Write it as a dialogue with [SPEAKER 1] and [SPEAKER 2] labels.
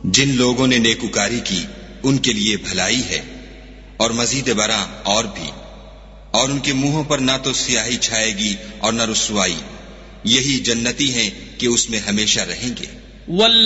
[SPEAKER 1] जिन लोगों ने नेकुकारी की उनके लिए भलाई है और मजीद बरा और भी, और उनके मुंहों पर ना तो स्याही छाएगी और न रुसवाई। यही जन्नती हैं कि उसमें हमेशा रहेंगे।